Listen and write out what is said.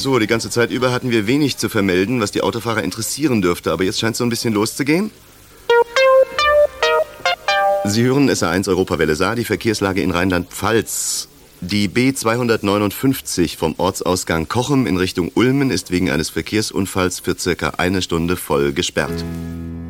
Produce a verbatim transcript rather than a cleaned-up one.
So, die ganze Zeit über hatten wir wenig zu vermelden, was die Autofahrer interessieren dürfte. Aber jetzt scheint es so ein bisschen loszugehen. Sie hören S A eins Europawelle Saar, die Verkehrslage in Rheinland-Pfalz. Die B zweihundertneunundfünfzig vom Ortsausgang Kochem in Richtung Ulmen ist wegen eines Verkehrsunfalls für circa eine Stunde voll gesperrt.